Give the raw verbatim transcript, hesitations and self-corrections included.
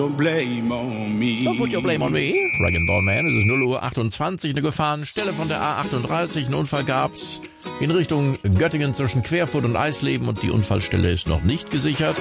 Don't blame on me. Don't put your blame on me. Rag and Ball Man, es ist null Uhr achtundzwanzig, eine Gefahrenstelle von der A achtunddreißig. Ein Unfall gab's in Richtung Göttingen zwischen Querfurt und Eisleben und die Unfallstelle ist noch nicht gesichert.